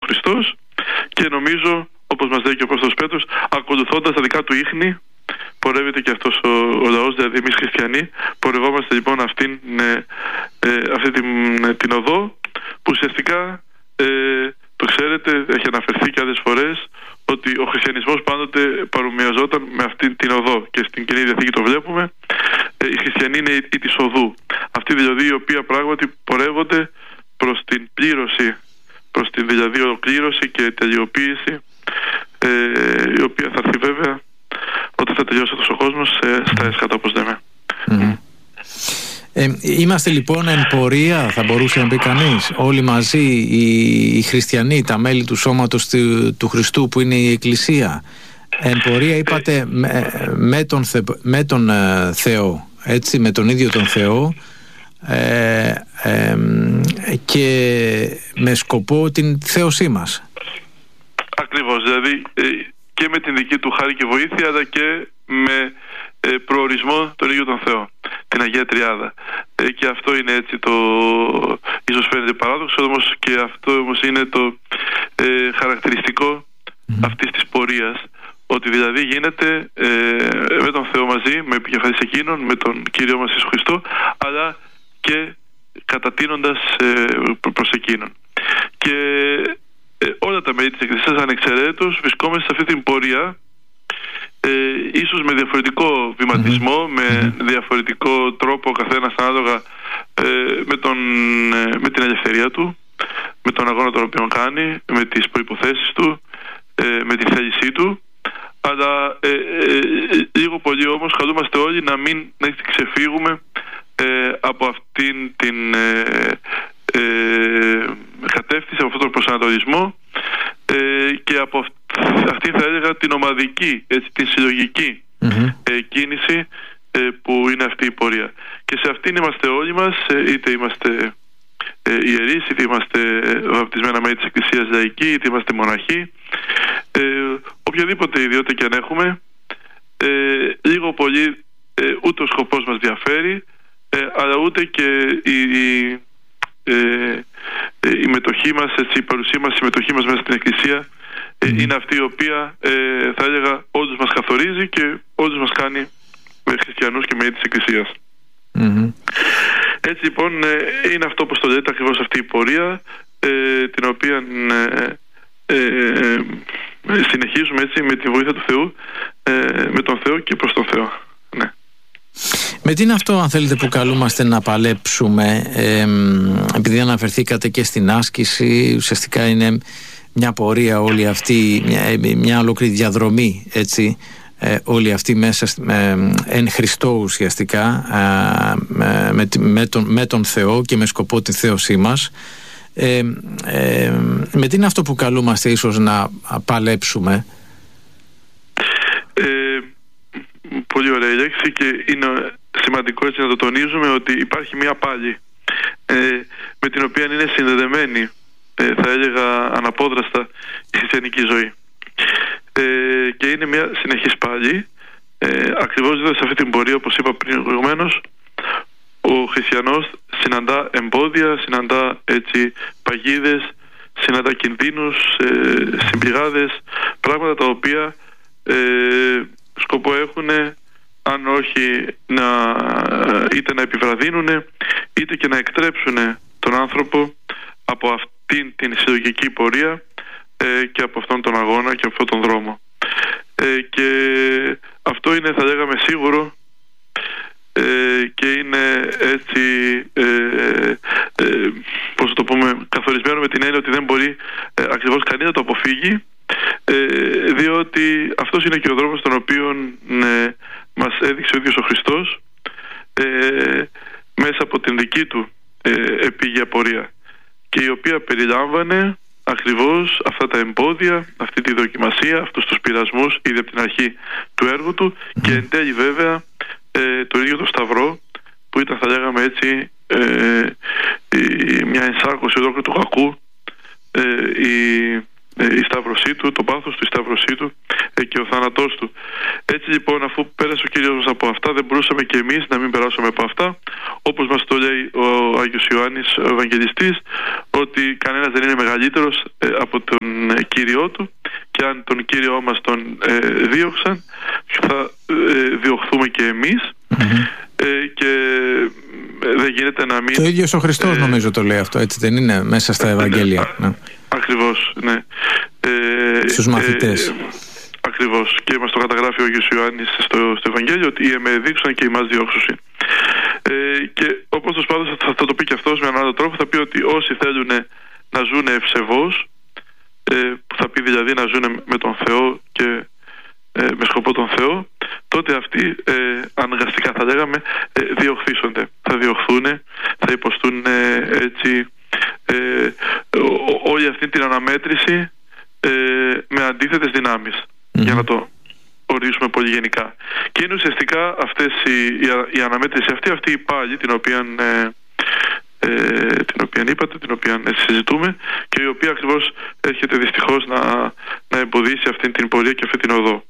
Χριστός, και νομίζω, όπως μας λέει και ο Απόστολος Πέτρος, ακολουθώντας τα δικά του ίχνη, πορεύεται και αυτός ο λαός, δηλαδή εμείς χριστιανοί πορευόμαστε λοιπόν αυτή την οδό, που ουσιαστικά το ξέρετε, έχει αναφερθεί και άλλες φορές, ότι ο χριστιανισμός πάντοτε παρομοιαζόταν με αυτή την οδό, και στην Καινή Διαθήκη το βλέπουμε. Οι χριστιανοί είναι η της οδού, αυτή δηλαδή η οποία πράγματι πορεύονται προς την πλήρωση, προς την δηλαδή ολοκλήρωση και τελειοποίηση, η οποία θα έρθει βέβαια όταν θα τελειώσει αυτός ο κόσμος στα έσχατα, όπως λέμε. Είμαστε λοιπόν εν πορεία, θα μπορούσε να πει κανείς, όλοι μαζί οι χριστιανοί, τα μέλη του σώματος του Χριστού που είναι η Εκκλησία, εν πορεία είπατε με τον Θεό, έτσι, με τον ίδιο τον Θεό, και με σκοπό την θέωσή μας. Ακριβώς, δηλαδή και με την δική του χάρη και βοήθεια, αλλά και με προορισμό τον ίδιο τον Θεό, την Αγία Τριάδα. Και αυτό είναι έτσι ίσως φαίνεται παράδοξο, όμως και αυτό όμως είναι το χαρακτηριστικό αυτής της πορείας, ότι δηλαδή γίνεται με τον Θεό μαζί, με επικεφαλής εκείνον, με τον Κύριο μας Ιησού Χριστό, αλλά και κατατείνοντας προς εκείνον. Και όλα τα μέλη της Εκκλησίας ανεξαιρέτως βρισκόμαστε σε αυτή την πορεία, ίσως με διαφορετικό βηματισμό, με διαφορετικό τρόπο, ο καθένας ανάλογα με την ελευθερία του, με τον αγώνα τον οποίο κάνει, με τις προϋποθέσεις του, με τη θέλησή του, αλλά λίγο πολύ όμως καλούμαστε όλοι να μην ξεφύγουμε από αυτήν την κατεύθυνση, από αυτόν τον προσανατολισμό, και από αυτή θα έλεγα την ομαδική, έτσι, την συλλογική κίνηση που είναι αυτή η πορεία. Και σε αυτήν είμαστε όλοι μας, είτε είμαστε ιερείς, είτε είμαστε βαπτισμένα μέλη της Εκκλησίας λαϊκοί, είτε είμαστε μοναχοί, οποιαδήποτε ιδιότητα και αν έχουμε, λίγο πολύ ούτε ο σκοπός μας διαφέρει, αλλά ούτε και η μετοχή μας, έτσι, η παρουσία μας, η συμμετοχή μας μέσα στην Εκκλησία είναι αυτή η οποία θα έλεγα όλους μας καθορίζει και όλους μας κάνει χριστιανούς και μέλη της Εκκλησίας. Έτσι λοιπόν είναι αυτό, όπως το λέτε, ακριβώς αυτή η πορεία, την οποία συνεχίζουμε έτσι με τη βοήθεια του Θεού, με τον Θεό και προς τον Θεό. Ναι. Με τι είναι αυτό, αν θέλετε, που καλούμαστε να παλέψουμε, επειδή αναφερθήκατε και στην άσκηση, ουσιαστικά είναι μια πορεία όλη αυτή, μια ολόκληρη διαδρομή, έτσι, όλη αυτή μέσα εν Χριστώ ουσιαστικά, με τον Θεό και με σκοπό τη θέωσή μας. Με τι είναι αυτό που καλούμαστε ίσως να παλέψουμε? Πολύ ωραία η λέξη, και είναι σημαντικό έτσι να το τονίζουμε, ότι υπάρχει μια πάλη με την οποία είναι συνδεδεμένη, θα έλεγα αναπόδραστα, η χριστιανική ζωή, και είναι μια συνεχής πάλη, ακριβώς δηλαδή σε αυτή την πορεία, όπως είπα προηγουμένως, ο χριστιανός συναντά εμπόδια, συναντά έτσι παγίδες, συναντά κινδύνους, συμπληγάδες, πράγματα τα οποία σκοπό έχουν, αν όχι είτε να επιβραδύνουν, είτε και να εκτρέψουν τον άνθρωπο από αυτήν την συλλογική πορεία και από αυτόν τον αγώνα και από αυτόν τον δρόμο. Και αυτό είναι, θα λέγαμε, σίγουρο, και είναι έτσι πώς το πούμε, καθορισμένο με την έννοια ότι δεν μπορεί ακριβώς κανείς να το αποφύγει, διότι αυτός είναι και ο δρόμος τον οποίο μας έδειξε ο ίδιος ο Χριστός μέσα από την δική του επίγεια πορεία, και η οποία περιλάμβανε ακριβώς αυτά τα εμπόδια, αυτή τη δοκιμασία, αυτούς τους πειρασμούς ήδη από την αρχή του έργου του, και εν τέλει βέβαια το ίδιο το Σταυρό, που ήταν, θα λέγαμε έτσι, μια ενσάρκωση ολόκληρου του κακού, η σταύρωσή του, το πάθος του, η σταύρωσή του και ο θάνατός του. Έτσι λοιπόν, αφού πέρασε πέρασε ο Κύριος μας από αυτά, δεν μπορούσαμε και εμείς να μην περάσουμε από αυτά. Όπως μας το λέει ο Άγιος Ιωάννης, ο Ευαγγελιστής, ότι κανένας δεν είναι μεγαλύτερος από τον Κύριό του, και αν τον Κύριό μας τον δίωξαν, θα διωχθούμε και εμείς. Και δεν γίνεται να μην... Το ίδιος ο Χριστός νομίζω το λέει αυτό, έτσι δεν είναι, μέσα στα Ευαγγέλια? Ακριβώς, ναι. Στους μαθητές. Ακριβώς. Και μας το καταγράφει ο Άγιος Ιωάννης στο Ευαγγέλιο, ότι με δείξαν και ημάς διώξουσιν. Και όπως το Παύλος θα το πει και αυτός με έναν άλλο τρόπο, θα πει ότι όσοι θέλουν να ζουν ευσεβώς, που θα πει δηλαδή να ζουν με τον Θεό και με σκοπό τον Θεό, τότε αυτοί αναγκαστικά θα λέγαμε διωχθήσονται. Θα διωχθούν, θα υποστούν έτσι όλη αυτή την αναμέτρηση με αντίθετες δυνάμεις, για να το ορίσουμε πολύ γενικά. Και είναι ουσιαστικά αυτές η αναμέτρηση αυτή η πάλι την οποία είπατε, την οποία συζητούμε, και η οποία ακριβώς έρχεται δυστυχώς να εμποδίσει αυτή την πορεία και αυτή την οδό.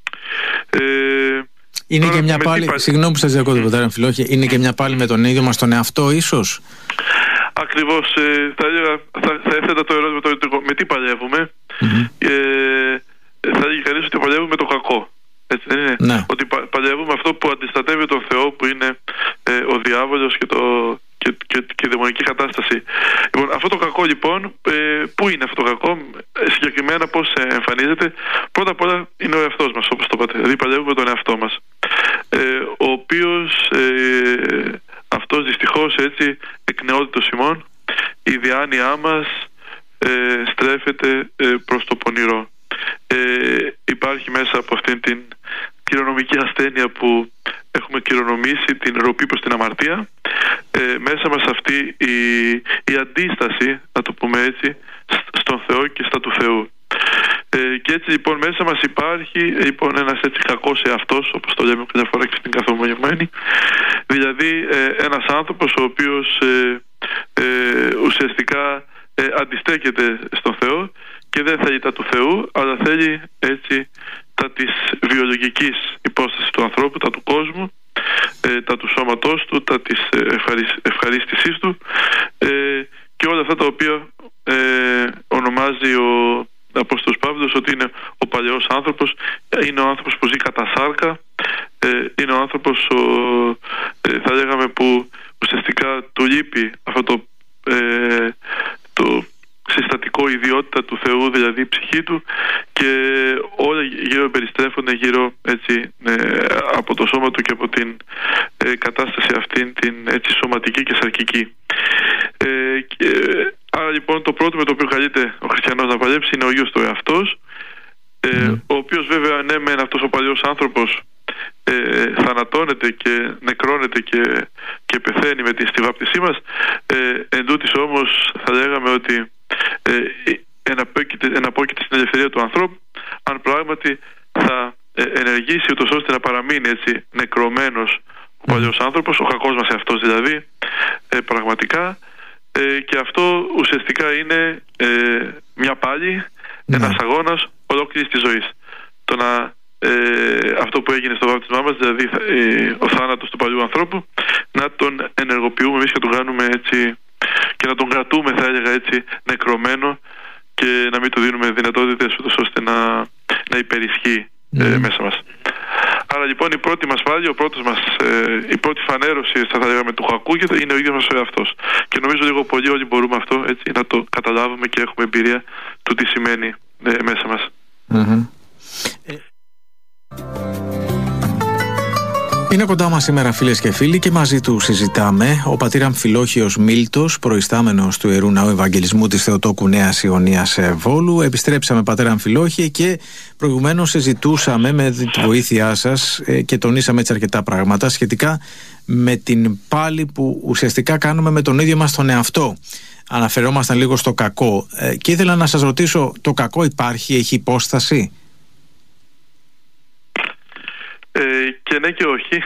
Είναι και μια πάλι, συγγνώμη που σας διακόπτω, πατέρα Αμφιλόχη, είναι και μια πάλι με τον ίδιο μας τον εαυτό ίσως? Ακριβώς, θα έθετα το ερώτημα με τι παλεύουμε. Θα έλεγε κανείς ότι παλεύουμε το κακό, έτσι δεν είναι? Ναι. Ότι παλεύουμε αυτό που αντιστατεύει τον Θεό, που είναι ο διάβολος και η δαιμονική κατάσταση. Λοιπόν, αυτό το κακό λοιπόν, πού είναι αυτό το κακό, συγκεκριμένα πώς εμφανίζεται? Πρώτα απ' όλα είναι ο εαυτός μας, όπως το είπατε. Δηλαδή παλεύουμε τον εαυτό μας, ο οποίος αυτός δυστυχώς έτσι εκνεότητος ημών, η διάνοιά μας στρέφεται προς το πονηρό. Υπάρχει μέσα από αυτήν την κληρονομική ασθένεια που έχουμε κληρονομήσει, την ροπή προς την αμαρτία, μέσα μας αυτή η αντίσταση, να το πούμε έτσι, στον Θεό και στα του Θεού. Και έτσι λοιπόν μέσα μας υπάρχει λοιπόν ένας έτσι κακός εαυτός, όπως το λέμε κάποια φορά και στην καθομονιωμένη, δηλαδή ένας άνθρωπος ο οποίος ουσιαστικά αντιστέκεται στον Θεό και δεν θέλει τα του Θεού, αλλά θέλει έτσι τα της βιολογικής υπόστασης του ανθρώπου, τα του κόσμου, τα του σώματός του, τα της ευχαρίστησής του, και όλα αυτά τα οποία ονομάζει ο Απόστολος Παύλος ότι είναι ο παλαιός άνθρωπος. Είναι ο άνθρωπος που ζει κατά σάρκα, είναι ο άνθρωπος θα λέγαμε που ουσιαστικά του λείπει αυτό το συστατικό ιδιότητα του Θεού, δηλαδή η ψυχή του, και όλα γύρω περιστρέφονται γύρω έτσι, από το σώμα του και από την κατάσταση αυτήν την έτσι σωματική και σαρκική. Άρα λοιπόν το πρώτο με το οποίο καλείται ο χριστιανός να παλέψει είναι ο ίδιος του εαυτός, ο οποίος βέβαια ναι μεν αυτός ο παλιός άνθρωπος θανατώνεται και νεκρώνεται και πεθαίνει με στη βάπτισή μας, εν τούτοις όμως θα λέγαμε ότι εναπόκειται στην ελευθερία του ανθρώπου αν πράγματι θα ενεργήσει ούτως ώστε να παραμείνει έτσι νεκρωμένος ο παλιός άνθρωπος, ο κακός μας εαυτός δηλαδή, πραγματικά, και αυτό ουσιαστικά είναι μια πάλι, ένας αγώνας ολόκληρης της ζωής. Αυτό που έγινε στο βάπτισμά μας, δηλαδή ο θάνατος του παλιού ανθρώπου, να τον ενεργοποιούμε εμείς και τον κάνουμε έτσι, και να τον κρατούμε θα έλεγα έτσι νεκρωμένο, και να μην του δίνουμε δυνατότητες ούτως ώστε να υπερισχύει μέσα μας. Άρα λοιπόν η πρώτη μας πάλι, η πρώτη φανέρωση θα λέγαμε του κακού είναι ο ίδιος μας ο εαυτός. Και νομίζω λίγο πολύ όλοι μπορούμε αυτό έτσι να το καταλάβουμε και έχουμε εμπειρία του τι σημαίνει μέσα μας. Είναι κοντά μας σήμερα φίλες και φίλοι και μαζί του συζητάμε ο πατήρ Αμφιλόχιος Μίλτος, προϊστάμενος του Ιερού Ναού Ευαγγελισμού της Θεοτόκου Νέας Ιωνίας Βόλου. Επιστρέψαμε πατήρ Αμφιλόχη και προηγουμένως συζητούσαμε με τη βοήθειά σας και τονίσαμε έτσι αρκετά πράγματα σχετικά με την πάλη που ουσιαστικά κάνουμε με τον ίδιο μας τον εαυτό. Αναφερόμασταν λίγο στο κακό και ήθελα να σας ρωτήσω, το κακό υπάρχει, έχει υπόσταση? Και ναι και όχι.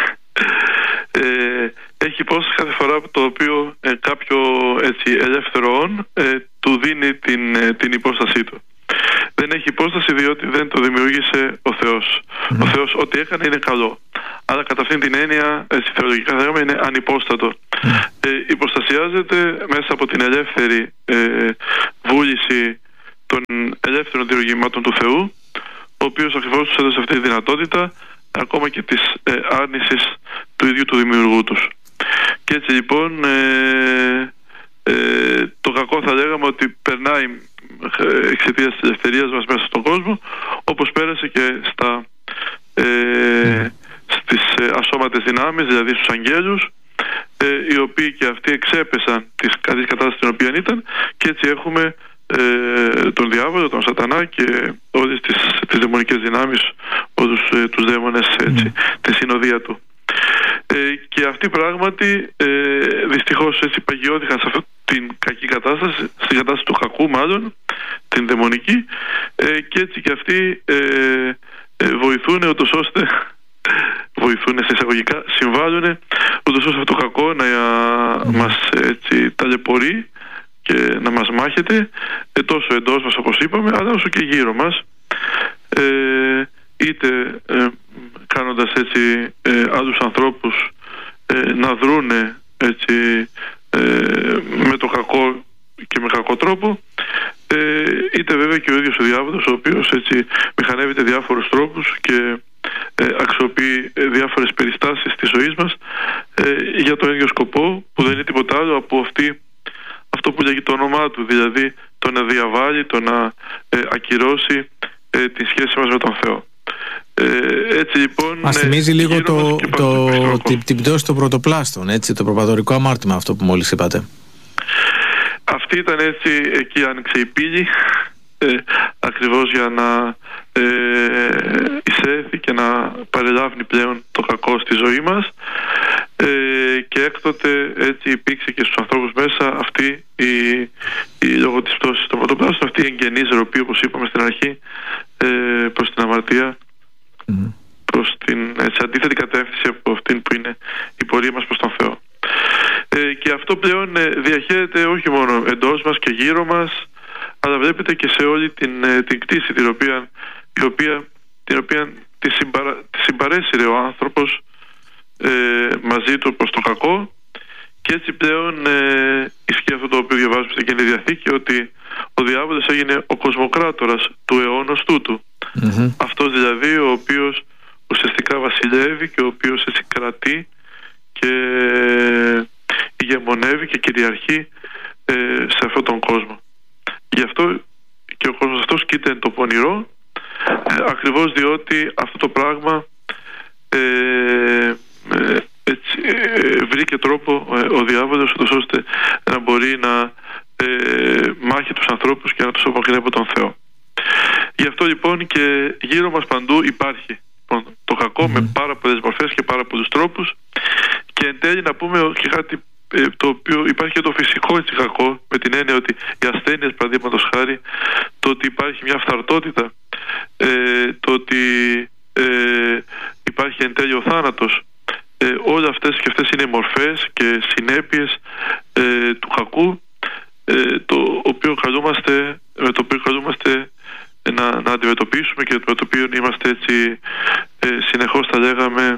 Έχει υπόσταση κάθε φορά το οποίο κάποιο έτσι ελεύθερο του δίνει την υπόστασή του. δεν έχει υπόσταση, διότι δεν το δημιούργησε ο Θεός. Ο Θεός ό,τι έκανε είναι καλό. Αλλά κατά αυτήν την έννοια, θεολογικά θα λέγαμε, είναι ανυπόστατο. Υποστασιάζεται μέσα από την ελεύθερη βούληση των ελεύθερων δημιουργημάτων του Θεού, ο οποίος ακριβώς τους έδωσε αυτή τη δυνατότητα, ακόμα και της άρνησης του ίδιου του δημιουργού τους. Και έτσι λοιπόν το κακό θα λέγαμε ότι περνάει εξαιτίας της ελευθερίας μας μέσα στον κόσμο, όπως πέρασε και στις ασώματες δυνάμεις, δηλαδή στους αγγέλους, οι οποίοι και αυτοί εξέπεσαν της καλής κατάστασης στην οποία ήταν, και έτσι έχουμε τον διάβολο, τον σατανά και όλες τις δαιμονικές δυνάμεις, όλους τους δαίμονες, έτσι, τη συνοδεία του. Και αυτοί πράγματι δυστυχώς έτσι παγιώθηκαν σε αυτή την κακή κατάσταση, στην κατάσταση του κακού μάλλον, την δαιμονική, και έτσι και αυτοί βοηθούν ούτως ώστε βοηθούν σε εισαγωγικά, συμβάλλουν ούτως ώστε αυτό το κακό να μας έτσι ταλαιπωρεί και να μας μάχεται, τόσο εντός μας όπως είπαμε, αλλά όσο και γύρω μας, είτε κάνοντας έτσι άλλους ανθρώπους να δρούνε έτσι με το κακό και με κακό τρόπο, είτε βέβαια και ο ίδιος ο διάβολος, ο οποίος έτσι μηχανεύεται διάφορους τρόπους και αξιοποιεί διάφορες περιστάσεις της ζωής μας για τον ίδιο σκοπό, που δεν είναι τίποτα άλλο από αυτό που λέγει το όνομά του, δηλαδή το να διαβάλει, το να ακυρώσει τη σχέση μας με τον Θεό. Έτσι λοιπόν μας θυμίζει λίγο την πτώση των πρωτοπλάστων, έτσι, το προπατορικό αμάρτημα, αυτό που μόλις είπατε. Αυτή ήταν έτσι, εκεί άνοιξε η πύλη, ακριβώς για να εισέλθει και να παρελάβει πλέον το κακό στη ζωή μας, και έκτοτε έτσι υπήρξε και στους ανθρώπους μέσα αυτή λόγω της πτώσης των πρωτοπλάστων, αυτή η εγγενής ροπή, όπως είπαμε στην αρχή, προς την αμαρτία, προς την αντίθετη κατεύθυνση από αυτήν που είναι η πορεία μας προς τον Θεό. Και αυτό πλέον διαχέεται όχι μόνο εντός μας και γύρω μας, αλλά βλέπετε και σε όλη την κτήση την οποία τη συμπαρέσυρε ο άνθρωπος μαζί του προς το κακό. Και έτσι πλέον ισχύει αυτό το οποίο διαβάζουμε στην Καινή Διαθήκη, ότι ο διάβολος έγινε ο κοσμοκράτορας του αιώνος τούτου. Αυτός δηλαδή ο οποίος ουσιαστικά βασιλεύει και ο οποίος έτσι κρατεί και ηγεμονεύει και κυριαρχεί σε αυτόν τον κόσμο. Γι' αυτό και ο κόσμος αυτός κοίται το πονηρό, ακριβώς διότι αυτό το πράγμα βρήκε τρόπο ο διάβολος ώστε να μπορεί να μάχει τους ανθρώπους και να τους αποκρίνει από τον Θεό. Γι' αυτό λοιπόν και γύρω μας παντού υπάρχει το κακό με πάρα πολλές μορφές και πάρα πολλούς τρόπους, και εν τέλει να πούμε και κάτι το οποίο υπάρχει και το φυσικό έτσι κακό, με την έννοια ότι οι ασθένειες, παραδείγματος χάρη, το ότι υπάρχει μια φθαρτότητα, το ότι υπάρχει εν τέλει ο θάνατος, όλα αυτές και αυτές είναι μορφές και συνέπειες του κακού, το οποίο καλούμαστε, με το οποίο καλούμαστε να αντιμετωπίσουμε και με το οποίο είμαστε έτσι συνεχώς, θα λέγαμε,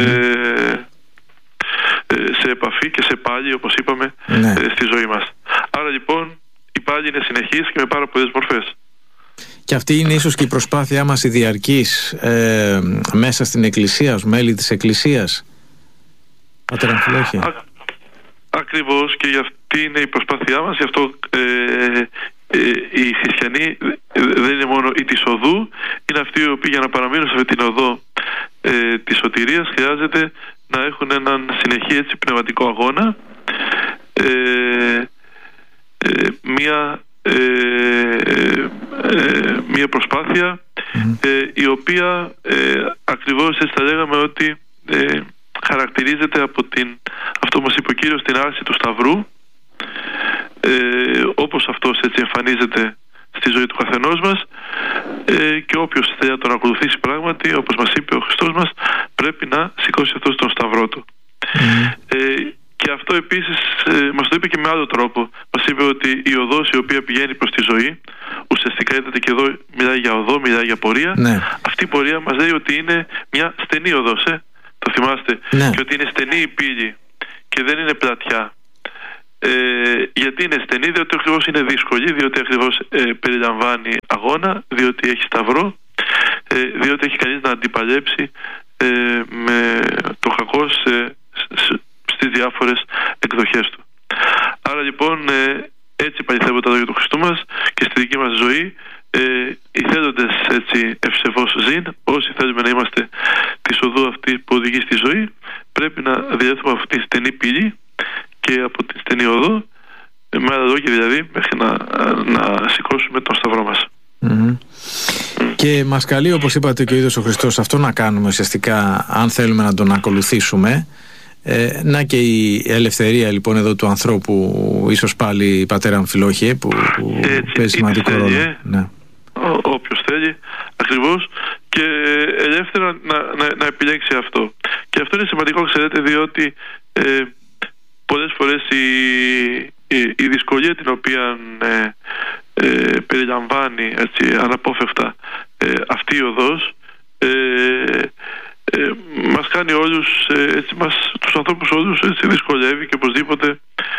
σε επαφή και σε πάλι, όπως είπαμε, στη ζωή μας. Άρα λοιπόν η πάλι είναι συνεχής και με πάρα πολλές μορφές. Και αυτή είναι ίσως και η προσπάθειά μας η διαρκής μέσα στην Εκκλησία, ως μέλη της Εκκλησίας, Πατέρ Αμφιλόχη. Ακριβώς, και αυτή είναι η προσπάθειά μας. Γι' αυτό οι χριστιανοί δεν είναι μόνο οι της οδού, είναι αυτοί οι οποίοι για να παραμείνουν σε αυτή την οδό της σωτηρίας χρειάζεται να έχουν έναν συνεχή έτσι πνευματικό αγώνα, μια προσπάθεια η οποία ακριβώς έτσι θα λέγαμε ότι χαρακτηρίζεται από αυτό που μας είπε ο Κύριος, την άρση του Σταυρού, όπως αυτός έτσι εμφανίζεται στη ζωή του καθενός μας, και όποιος θέλει να τον ακολουθήσει πράγματι, όπως μας είπε ο Χριστός μας, πρέπει να σηκώσει αυτός τον Σταυρό του. Και αυτό επίσης μας το είπε και με άλλο τρόπο. Μας είπε ότι η οδός η οποία πηγαίνει προς τη ζωή, ουσιαστικά είδατε και εδώ μιλάει για οδό, μιλάει για πορεία. Ναι. Αυτή η πορεία μας λέει ότι είναι μια στενή οδός, το θυμάστε, ναι. Και ότι είναι στενή η πύλη και δεν είναι πλατιά. Γιατί είναι στενή? Διότι ακριβώς είναι δύσκολη, διότι ακριβώς περιλαμβάνει αγώνα, διότι έχει σταυρό, διότι έχει κανείς να αντιπαλέψει με το κακό στις διάφορες εκδοχές του. Άρα λοιπόν έτσι παληθεύονται τα λόγια του Χριστού μας και στη δική μας ζωή, οι θέλοντες έτσι ευσεβώς ζήν, όσοι θέλουμε να είμαστε της οδού αυτή που οδηγεί στη ζωή, πρέπει να διέλθουμε αυτή τη στενή πύλη και από τη στενή οδό, με άλλα λόγια δηλαδή, μέχρι να σηκώσουμε τον σταυρό μας. Και μας καλεί, όπως είπατε και ο ίδιος ο Χριστός, αυτό να κάνουμε ουσιαστικά, αν θέλουμε να τον ακολουθήσουμε. Να και η ελευθερία λοιπόν εδώ του ανθρώπου, ίσως πάλι πατέρα Αμφιλόχιε, που παίζει σημαντικό ρόλο. Ναι. Όποιος θέλει ακριβώς, και ελεύθερα να επιλέξει αυτό. Και αυτό είναι σημαντικό, ξέρετε, διότι πολλές φορές η δυσκολία την οποία περιλαμβάνει έτσι, αναπόφευκτα αυτή η οδός, μας κάνει όλους, έτσι, τους ανθρώπους όλους έτσι, δυσκολεύει και οπωσδήποτε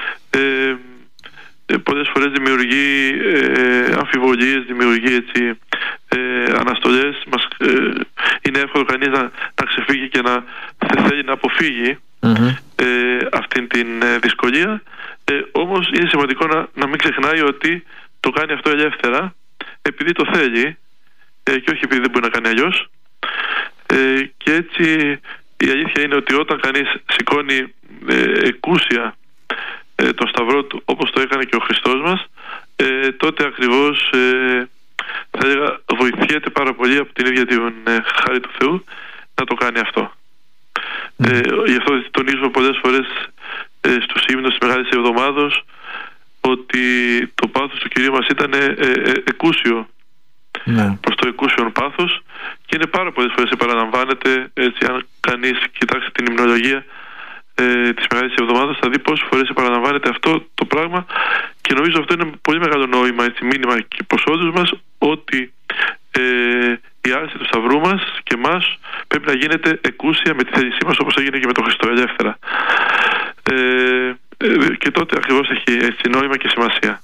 πολλές φορές δημιουργεί αμφιβολίες, δημιουργεί έτσι, αναστολές. Είναι εύκολο κανείς να ξεφύγει και να θέλει να αποφύγει αυτήν την δυσκολία, όμως είναι σημαντικό να μην ξεχνάει ότι το κάνει αυτό ελεύθερα, επειδή το θέλει και όχι επειδή δεν μπορεί να κάνει αλλιώς. Και έτσι η αλήθεια είναι ότι όταν κανείς σηκώνει εκούσια το σταυρό του, όπως το έκανε και ο Χριστός μας, τότε ακριβώς θα έλεγα βοηθιέται πάρα πολύ από την ίδια την χάρη του Θεού να το κάνει αυτό. Γι' αυτό τονίζουμε πολλές φορές στους ύμνους της Μεγάλης Εβδομάδος ότι το πάθος του Κυρίου μας ήταν εκούσιο, προς το εκούσιον πάθος, και είναι πάρα πολλές φορές επαναλαμβάνεται. Έτσι, αν κανείς κοιτάξει την υμνολογία της Μεγάλης Εβδομάδας, θα δει πόσες φορές επαναλαμβάνεται αυτό το πράγμα, και νομίζω αυτό είναι πολύ μεγάλο νόημα, έτσι, μήνυμα και προς όλους μας, ότι η άρση του σταυρού μας και μας πρέπει να γίνεται εκούσια με τη θέλησή μας, όπως έγινε και με τον Χριστό, ελεύθερα. Και τότε ακριβώς έχει έτσι νόημα και σημασία.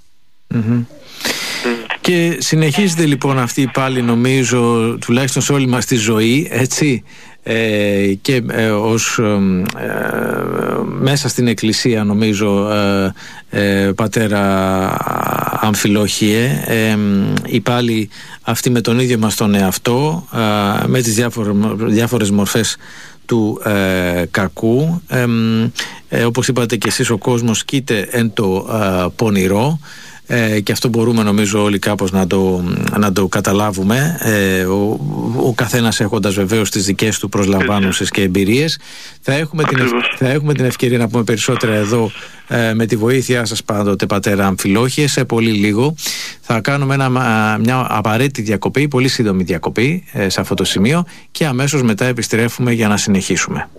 Και συνεχίζεται λοιπόν αυτή πάλι, νομίζω, τουλάχιστον σε όλη μας τη ζωή, έτσι, και ως μέσα στην Εκκλησία, νομίζω, πατέρα Αμφιλόχιε, ή πάλι αυτή με τον ίδιο μας τον εαυτό, με τις διάφορες μορφές του κακού, όπως είπατε και εσείς, ο κόσμος κοίται εν το πονηρό, και αυτό μπορούμε, νομίζω, όλοι κάπως να το καταλάβουμε, ο καθένας έχοντας βεβαίως τις δικές του προσλαμβάνουσες και εμπειρίες. Θα έχουμε την ευκαιρία να πούμε περισσότερα εδώ, με τη βοήθειά σας πάντοτε, πατέρα Αμφιλόχιε. Σε πολύ λίγο θα κάνουμε μια απαραίτητη διακοπή, πολύ σύντομη διακοπή σε αυτό το σημείο, και αμέσως μετά επιστρέφουμε για να συνεχίσουμε.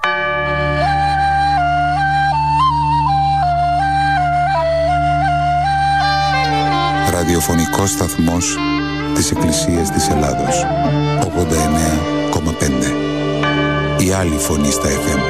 Ραδιοφωνικός σταθμός της Εκκλησίας της Ελλάδος, 89,5. Η άλλη φωνή στα FM.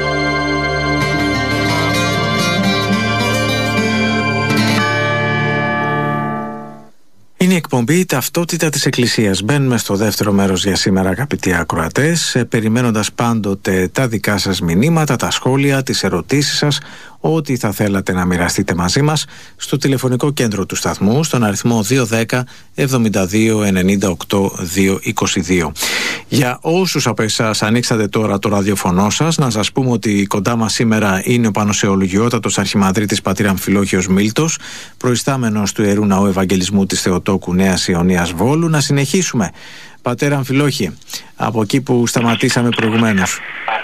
Είναι η εκπομπή «Ταυτότητα της Εκκλησίας». Μπαίνουμε στο δεύτερο μέρος για σήμερα, αγαπητοί ακροατές, περιμένοντας πάντοτε τα δικά σας μηνύματα, τα σχόλια, τις ερωτήσεις σας, ό,τι θα θέλατε να μοιραστείτε μαζί μας, στο τηλεφωνικό κέντρο του σταθμού, στον αριθμό 210 72 98 222. Για όσους από εσάς ανοίξατε τώρα το ραδιοφωνό σας, να σας πούμε ότι κοντά μας σήμερα είναι ο Πανοσεολογιότατος Αρχιμανδρίτης πατήρ Αμφιλόχιος Μίλτος, προϊστάμενος του Ιερού Ναού Ευαγγελισμού της Θεοτόκου Νέας Ιωνίας Βόλου. Να συνεχίσουμε, πατέρα Αμφιλόχιε, από εκεί που σταματήσαμε προηγουμένως.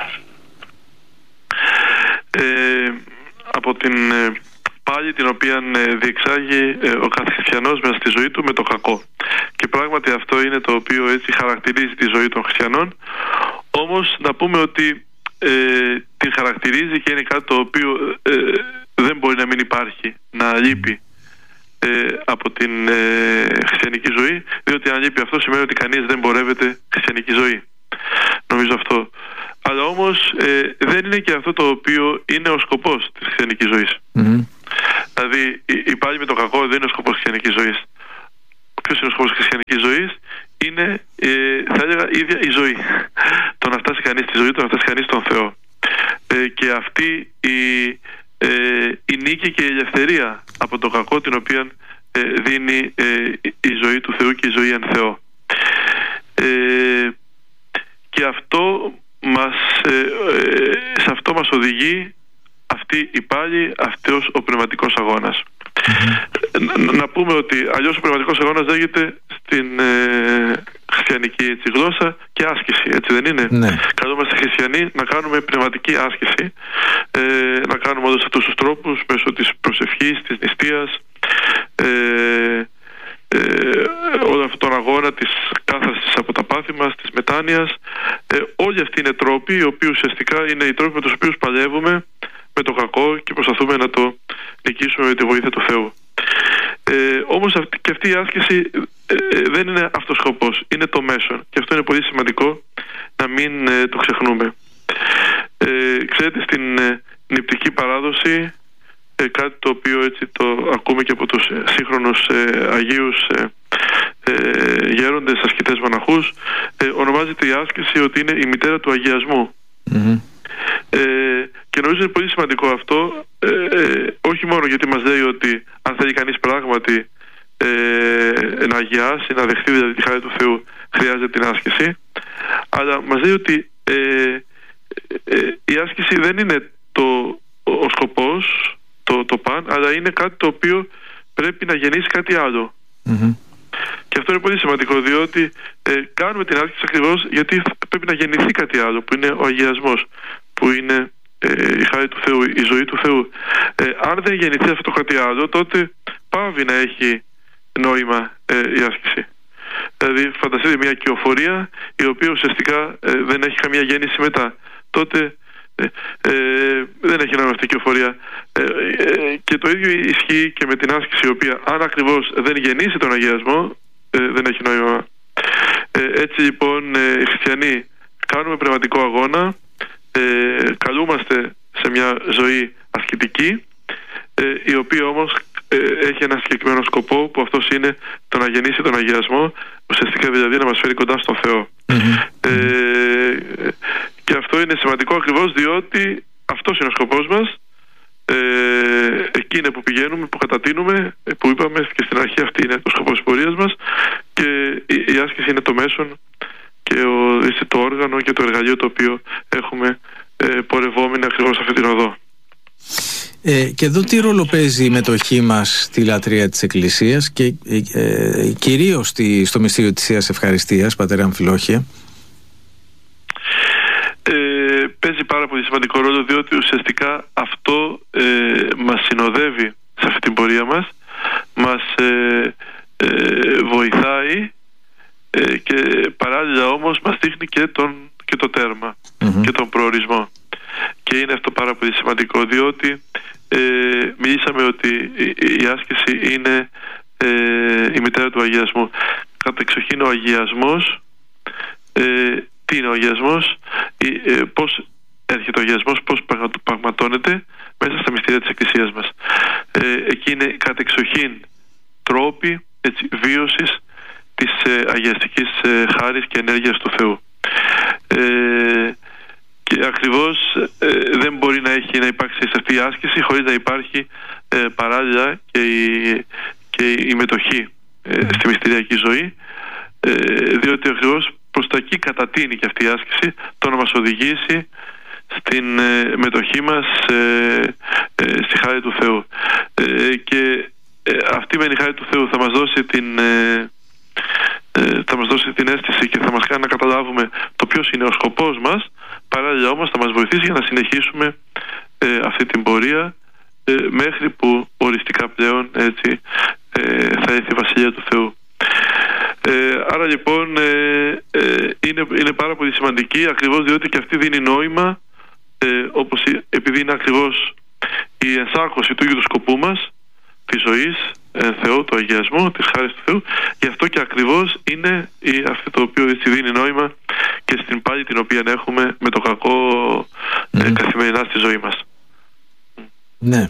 Από την πάλη την οποία διεξάγει ο κάθε χριστιανός μέσα στη ζωή του με το κακό. Και πράγματι αυτό είναι το οποίο έτσι χαρακτηρίζει τη ζωή των χριστιανών. Όμως να πούμε ότι την χαρακτηρίζει και είναι κάτι το οποίο δεν μπορεί να μην υπάρχει, να λείπει από την χριστιανική ζωή, διότι αν λείπει αυτό σημαίνει ότι κανείς δεν πορεύεται χριστιανική ζωή. Νομίζω αυτό. Αλλά όμως δεν είναι και αυτό το οποίο είναι ο σκοπός της χριστιανικής ζωής. Δηλαδή η πάλη με το κακό δεν είναι ο σκοπός της χριστιανικής ζωής. Ποιος είναι ο σκοπός της χριστιανικής ζωής? Είναι, θα έλεγα, η ίδια η ζωή. Το να φτάσει κανείς στη ζωή, το να φτάσει κανείς στον Θεό. Και αυτή η νίκη και η ελευθερία από το κακό, την οποία δίνει η ζωή του Θεού και η ζωή εν Θεό. Και αυτό σε αυτό μας οδηγεί αυτή η πάλη, αυτός ο πνευματικός αγώνας. Να πούμε ότι αλλιώς ο πνευματικός αγώνας λέγεται στην χριστιανική γλώσσα και άσκηση, έτσι δεν είναι? Ναι. Καλούμαστε χριστιανοί να κάνουμε πνευματική άσκηση, να κάνουμε όλους αυτούς τους τρόπους μέσω της προσευχής, της νηστείας, όλο αυτόν τον αγώνα της κάθαρσης από τα πάθη μας, της μετάνοιας. Όλοι αυτοί είναι τρόποι οι οποίοι ουσιαστικά είναι οι τρόποι με τους οποίους παλεύουμε με το κακό και προσπαθούμε να το νικήσουμε με τη βοήθεια του Θεού. Όμως και αυτή η άσκηση δεν είναι αυτός ο σκοπός, είναι το μέσον, και αυτό είναι πολύ σημαντικό να μην το ξεχνούμε. Ξέρετε, στην νηπτική παράδοση, κάτι το οποίο έτσι το ακούμε και από τους σύγχρονους Αγίους γέροντες, ασκητές, μοναχούς, ονομάζεται η άσκηση ότι είναι η μητέρα του αγιασμού. Και νομίζω είναι πολύ σημαντικό αυτό, όχι μόνο γιατί μας λέει ότι αν θέλει κανείς πράγματι να αγιάσει, να δεχτεί δηλαδή τη χάρη του Θεού, χρειάζεται την άσκηση, αλλά μας λέει ότι η άσκηση δεν είναι ο σκοπός, το παν, αλλά είναι κάτι το οποίο πρέπει να γεννήσει κάτι άλλο. Και αυτό είναι πολύ σημαντικό, διότι κάνουμε την άσκηση ακριβώς γιατί πρέπει να γεννηθεί κάτι άλλο, που είναι ο αγιασμός, που είναι η χάρη του Θεού, η ζωή του Θεού. Αν δεν γεννηθεί αυτό το κάτι άλλο, τότε πάβει να έχει νόημα η άσκηση. Δηλαδή φανταστείτε μια κυοφορία η οποία ουσιαστικά δεν έχει καμία γέννηση μετά. Τότε δεν έχει νόημα αυτή η κυοφορία. Και το ίδιο ισχύει και με την άσκηση, η οποία αν ακριβώς δεν γεννήσει τον αγιασμό, δεν έχει νόημα. Έτσι λοιπόν οι χριστιανοί κάνουμε πνευματικό αγώνα, καλούμαστε σε μια ζωή ασκητική, η οποία όμως έχει ένα συγκεκριμένο σκοπό, που αυτός είναι το να γεννήσει τον αγιασμό, ουσιαστικά δηλαδή να μας φέρει κοντά στον Θεό. Και αυτό είναι σημαντικό ακριβώς διότι αυτός είναι ο σκοπός μας. Εκεί είναι που πηγαίνουμε, που κατατείνουμε, που είπαμε και στην αρχή, αυτή είναι το σκοπός της πορείας μας, και η άσκηση είναι το μέσον και το όργανο και το εργαλείο το οποίο έχουμε πορευόμενοι ακριβώς αυτή την οδό. Και εδώ τι ρόλο παίζει η μετοχή μας στη λατρεία της Εκκλησίας και κυρίως στο μυστήριο της Θείας Ευχαριστίας, πατέρα Αμφιλόχεια? Παίζει πάρα πολύ σημαντικό ρόλο, διότι ουσιαστικά αυτό μας συνοδεύει σε αυτή την πορεία μας, μας βοηθάει και παράλληλα όμως μας δείχνει και το τέρμα και τον προορισμό. Και είναι αυτό πάρα πολύ σημαντικό, διότι μιλήσαμε ότι η άσκηση είναι η μητέρα του αγιασμού. Κατεξοχήν ο αγιασμός, τι είναι ο αγιασμός, πώς έρχεται ο αγιασμός, πώς πραγματώνεται μέσα στα μυστήρια της Εκκλησίας μας. Εκεί είναι κατεξοχήν τρόποι βίωσης της αγιαστικής χάρης και ενέργειας του Θεού. Και ακριβώς δεν μπορεί να υπάρξει σε αυτή η άσκηση χωρίς να υπάρχει παράλληλα και η μετοχή στη μυστηριακή ζωή, διότι ακριβώς προς τα εκεί κατατείνει και αυτή η άσκηση, το να μας οδηγήσει στην μετοχή μας στη χάρη του Θεού. Και αυτή με τη χάρη του Θεού θα μας δώσει την αίσθηση και θα μας κάνει να καταλάβουμε το ποιος είναι ο σκοπός μας. Παράλληλα όμως θα μας βοηθήσει για να συνεχίσουμε αυτή την πορεία μέχρι που οριστικά πλέον θα έρθει η Βασιλεία του Θεού. Άρα λοιπόν είναι πάρα πολύ σημαντική, ακριβώς διότι και αυτή δίνει νόημα επειδή είναι ακριβώς η ενσάρκωση του ίδιου του σκοπού μας, της ζωής, Θεό, του αγιασμού, της χάρης του Θεού, γι' αυτό και ακριβώς είναι αυτό το οποίο έτσι δίνει νόημα και στην πάλη την οποία έχουμε με το κακό καθημερινά στη ζωή μας. Ναι.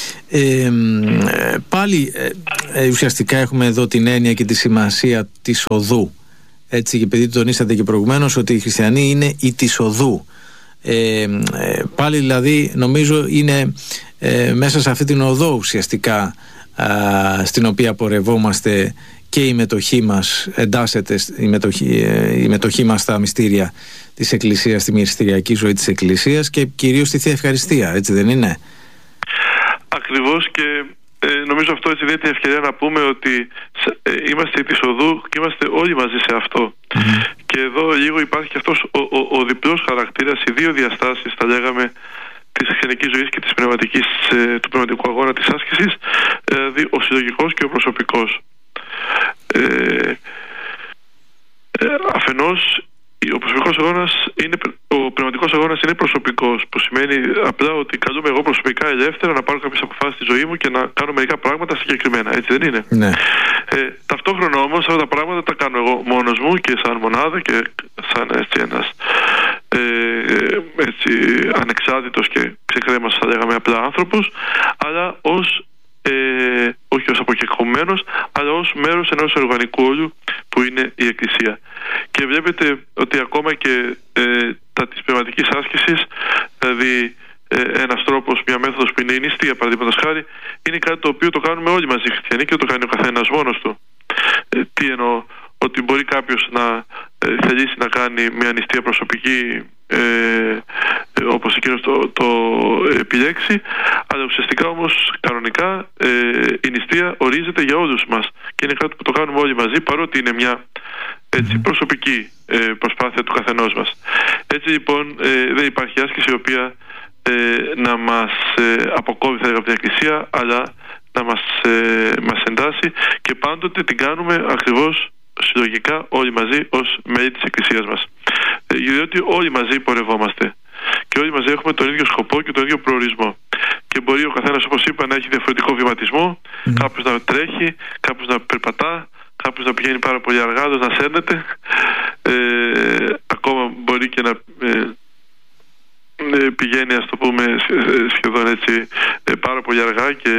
Πάλι ουσιαστικά έχουμε εδώ την έννοια και τη σημασία της οδού. Έτσι, και επειδή το τονίσατε και προηγουμένως ότι οι χριστιανοί είναι οι της οδού. Πάλι δηλαδή νομίζω είναι μέσα σε αυτή την οδό ουσιαστικά στην οποία πορευόμαστε και η μετοχή μας, εντάσσεται η μετοχή μας στα μυστήρια της Εκκλησίας, στη μυστηριακή ζωή της Εκκλησίας και κυρίως στη Θεία Ευχαριστία, έτσι δεν είναι? Ακριβώς, και νομίζω αυτό έτσι δίνει την ευκαιρία να πούμε ότι είμαστε της οδού και είμαστε όλοι μαζί σε αυτό. Και εδώ λίγο υπάρχει και αυτός ο διπλός χαρακτήρας, οι δύο διαστάσεις, θα λέγαμε, της χριστιανικής ζωής και της του πνευματικού αγώνα της άσκησης, δηλαδή ο συλλογικός και ο προσωπικός. Αφενός ο πνευματικός αγώνας είναι προσωπικός, που σημαίνει απλά ότι καλούμε εγώ προσωπικά ελεύθερα να πάρω κάποιες αποφάσεις στη ζωή μου και να κάνω μερικά πράγματα συγκεκριμένα, έτσι δεν είναι? Ναι. Ταυτόχρονα όμως αυτά τα πράγματα τα κάνω εγώ μόνος μου και σαν μονάδα και σαν ένας ανεξάρτητος και ξεκρέμας, θα λέγαμε, απλά άνθρωπος, αλλά όχι ως αποκεκομμένος, αλλά ως μέρος ενός οργανικού όλου που είναι η Εκκλησία. Και βλέπετε ότι ακόμα και της πνευματικής άσκησης, δηλαδή ένας τρόπος, μια μέθοδος που είναι η νηστεία, παραδείγματος χάρη, είναι κάτι το οποίο το κάνουμε όλοι μαζί οι χριστιανοί και το κάνει ο καθένας μόνος του. Τι εννοώ? Ότι μπορεί κάποιος να θελήσει να κάνει μια νηστεία προσωπική, όπως εκείνος το επιλέξει, αλλά ουσιαστικά όμως κανονικά η νηστεία ορίζεται για όλους μας και είναι κάτι που το κάνουμε όλοι μαζί, παρότι είναι μια προσωπική προσπάθεια του καθενός μας. Έτσι λοιπόν δεν υπάρχει άσκηση η οποία να μας αποκόβει, θα λέγαμε, από την Εκκλησία, αλλά να μας εντάσσει, και πάντοτε την κάνουμε ακριβώς συλλογικά όλοι μαζί ως μέλη της Εκκλησίας μας, διότι όλοι μαζί πορευόμαστε και όλοι μαζί έχουμε τον ίδιο σκοπό και τον ίδιο προορισμό, και μπορεί ο καθένας, όπως είπα, να έχει διαφορετικό βηματισμό, κάποιος να τρέχει, κάποιος να περπατά, κάποιος να πηγαίνει πάρα πολύ αργά, άλλος να σέρνεται, ακόμα μπορεί και να πηγαίνει, ας το πούμε, σχεδόν έτσι πάρα πολύ αργά και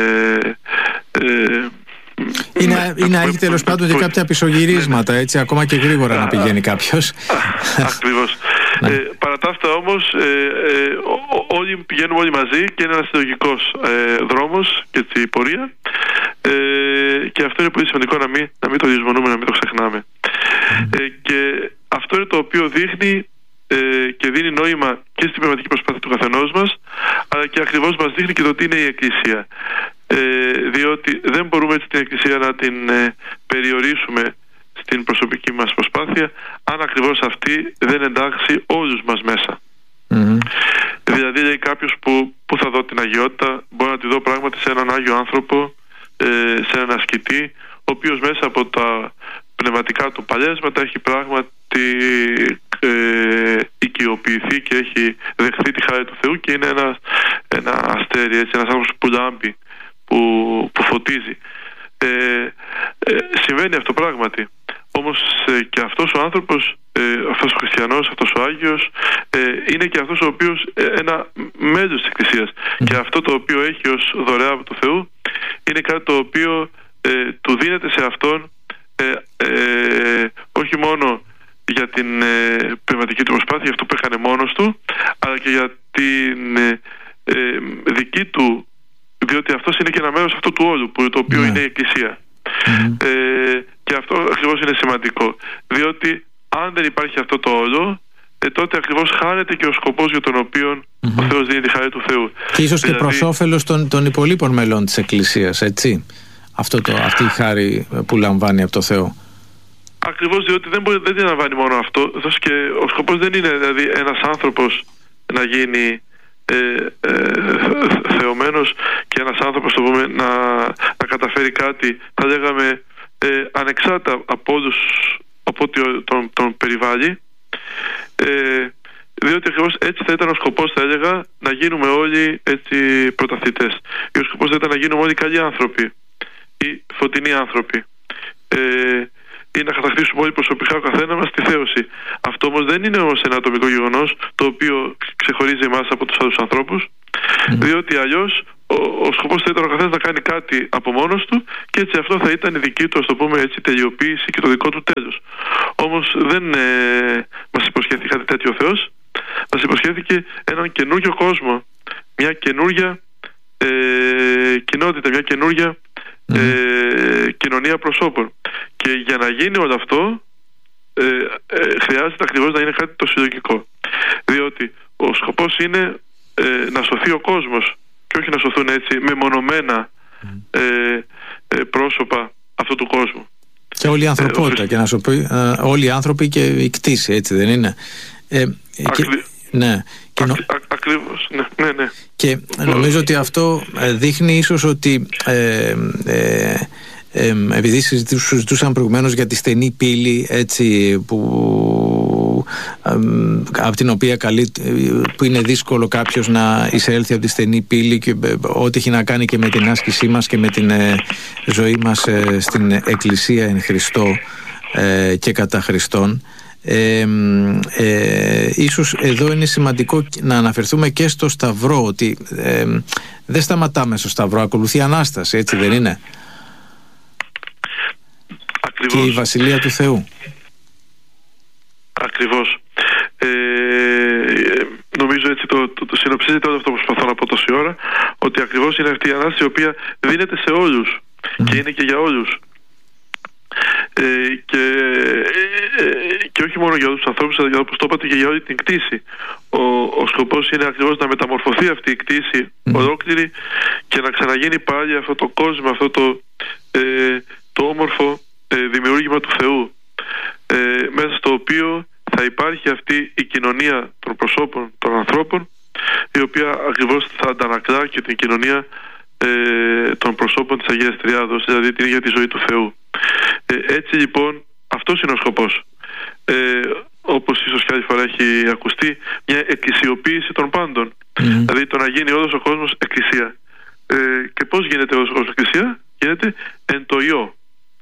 ή να έχει τέλος πάντων και κάποια πισωγυρίσματα, έτσι, ακόμα και γρήγορα να πηγαίνει κάποιος. Ακριβώς. Παρά τα αυτά όμως όλοι πηγαίνουμε όλοι μαζί και είναι ένας συλλογικός δρόμος και η πορεία, και αυτό είναι πολύ σημαντικό να μην το λησμονούμε, να μην το ξεχνάμε. Και αυτό είναι το οποίο δείχνει και δίνει νόημα και στην πνευματική προσπάθεια του καθενός μας, αλλά και ακριβώς μας δείχνει και το τι είναι η Εκκλησία, διότι δεν μπορούμε έτσι την Εκκλησία να την περιορίσουμε στην προσωπική μας προσπάθεια, αν ακριβώς αυτή δεν εντάξει όλους μας μέσα. Δηλαδή λέει κάποιος που θα δω την αγιότητα, μπορώ να τη δω πράγματι σε έναν Άγιο άνθρωπο, σε έναν ασκητή, ο οποίος μέσα από τα πνευματικά του παλιέσματα έχει πράγματι οικειοποιηθεί και έχει δεχθεί τη χάρη του Θεού και είναι ένα αστέρι, έτσι, ένας άνθρωπος που λάμπει, που φωτίζει. Συμβαίνει αυτό πράγματι. Όμως και αυτός ο άνθρωπος, αυτός ο χριστιανός, αυτός ο Άγιος, είναι και αυτός ο οποίος ένα μέλος της Εκκλησίας, και αυτό το οποίο έχει ως δωρεά από του Θεού είναι κάτι το οποίο του δίνεται σε αυτόν, όχι μόνο για την πνευματική του προσπάθεια, για αυτό που έκανε μόνος του, αλλά και για την δική του, διότι αυτός είναι και ένα μέρος αυτού του όλου, το οποίο είναι η Εκκλησία. Και αυτό ακριβώς είναι σημαντικό, διότι αν δεν υπάρχει αυτό το όλο, τότε ακριβώς χάνεται και ο σκοπός για τον οποίο ο Θεός δίνει τη χάρη του Θεού. Και ίσως δηλαδή, και προς όφελος των υπολείπων μελών της Εκκλησίας, έτσι, αυτή η χάρη που λαμβάνει από το Θεό. Ακριβώς, διότι δεν την λαμβάνει μόνο αυτό, και ο σκοπός δεν είναι δηλαδή ένας άνθρωπος να γίνει θεωμένος και ένας άνθρωπος, το πούμε, να καταφέρει κάτι, θα λέγαμε, ανεξάρτητα από όλους, από ό,τι τον περιβάλλει, διότι ακριβώς έτσι θα ήταν ο σκοπός, θα έλεγα, να γίνουμε όλοι έτσι πρωταθλητές. Ο σκοπός θα ήταν να γίνουμε όλοι καλοί άνθρωποι ή φωτεινοί άνθρωποι, ή να κατακτήσουμε όλοι προσωπικά ο καθένα μας τη θέωση. Αυτό όμως δεν είναι όμως ένα ατομικό γεγονός το οποίο ξεχωρίζει εμάς από τους άλλους ανθρώπους, διότι αλλιώς ο σκοπός θα ήταν ο καθένας να κάνει κάτι από μόνος του και έτσι αυτό θα ήταν η δική του, ας το πούμε έτσι, τελειοποίηση και το δικό του τέλος. Όμως δεν μας υποσχέθηκε κάτι τέτοιο ο Θεός. Μας υποσχέθηκε έναν καινούργιο κόσμο, μια καινούργια κοινότητα, μια καινούργια κοινωνία προσώπων. Και για να γίνει όλο αυτό χρειάζεται ακριβώς να είναι κάτι το συλλογικό, διότι ο σκοπός είναι να σωθεί ο κόσμος και όχι να σωθούν έτσι μεμονωμένα πρόσωπα αυτού του κόσμου. Και όλη η ανθρωπότητα, και να σου πει όλοι οι άνθρωποι και η κτήση, έτσι δεν είναι? Ναι. Ακριβώς, ναι. Και νομίζω ότι αυτό δείχνει ίσως ότι επειδή συζητούσαν προηγουμένως για τη στενή πύλη, έτσι, από την οποία που είναι δύσκολο κάποιος να εισέλθει από τη στενή πύλη, και ό,τι έχει να κάνει και με την άσκησή μας και με την ζωή μας στην Εκκλησία εν Χριστώ και κατά Χριστόν. Ίσως εδώ είναι σημαντικό να αναφερθούμε και στο Σταυρό, ότι δεν σταματάμε στο Σταυρό, ακολουθεί Ανάσταση, έτσι δεν είναι? Ακριβώς. Και η Βασιλεία του Θεού. Ακριβώς. Νομίζω έτσι το συνοψίζεται όλο αυτό που προσπαθώ να πω τόση ώρα, ότι ακριβώς είναι αυτή η Ανάσταση η οποία δίνεται σε όλους και είναι και για όλους. Και όχι μόνο για όλους τους ανθρώπους, αλλά όπως το είπατε και για όλη την κτήση. Ο σκοπός είναι ακριβώς να μεταμορφωθεί αυτή η κτήση ολόκληρη και να ξαναγίνει πάλι αυτό το κόσμο, αυτό το όμορφο δημιούργημα του Θεού, μέσα στο οποίο θα υπάρχει αυτή η κοινωνία των προσώπων των ανθρώπων, η οποία ακριβώς θα αντανακλά και την κοινωνία των προσώπων της Αγίας Τριάδος, δηλαδή την ίδια τη ζωή του Θεού. Έτσι λοιπόν αυτός είναι ο σκοπός, όπως ίσως και άλλη φορά έχει ακουστεί, μια εκκλησιοποίηση των πάντων, δηλαδή το να γίνει όλος ο κόσμος εκκλησία. Και πώς γίνεται όλος ο κόσμος εκκλησία? Γίνεται εν το Υιό,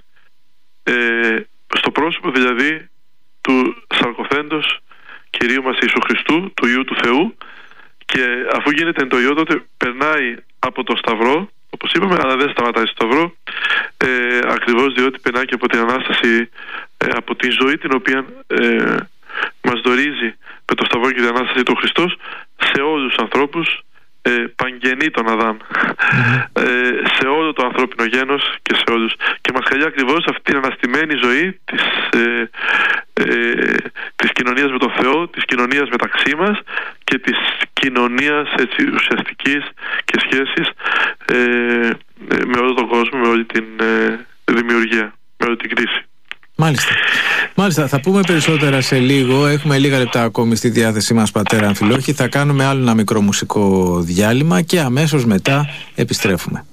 στο πρόσωπο δηλαδή του σαρκοθέντος Κυρίου μας Ιησού Χριστού, του Υιού του Θεού, και αφού γίνεται εν το Υιό, τότε περνάει από το Σταυρό, όπως είπαμε, αλλά δεν σταματάει στο Σταυρό, ακριβώς διότι περνάει και από την Ανάσταση, από τη ζωή την οποία μας δωρίζει με το Σταυρό και την Ανάσταση του Χριστός σε όλους τους ανθρώπους, παγγενή τον Αδάμ, σε όλο το ανθρώπινο γένος και σε όλους, και μας καλεί ακριβώς αυτή την αναστημένη ζωή της κοινωνίας με τον Θεό, της κοινωνίας μεταξύ μας και της κοινωνίας έτσι ουσιαστικής και σχέσης με όλο τον κόσμο, με όλη την δημιουργία, με όλη την κτήση. Μάλιστα, θα πούμε περισσότερα σε λίγο. Έχουμε λίγα λεπτά ακόμη στη διάθεσή μας, πατέρα Αμφιλόχη. Θα κάνουμε άλλο ένα μικρό μουσικό διάλειμμα και αμέσως μετά επιστρέφουμε.